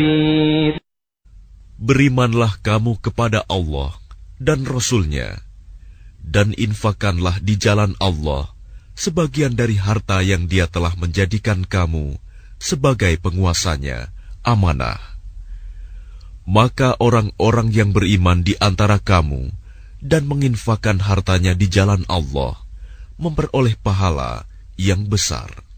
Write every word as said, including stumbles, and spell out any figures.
Berimanlah kamu kepada Allah dan Rasul-Nya, dan infakkanlah di jalan Allah sebagian dari harta yang Dia telah menjadikan kamu sebagai penguasanya, amanah. Maka orang-orang yang beriman di antara kamu dan menginfakkan hartanya di jalan Allah memperoleh pahala yang besar.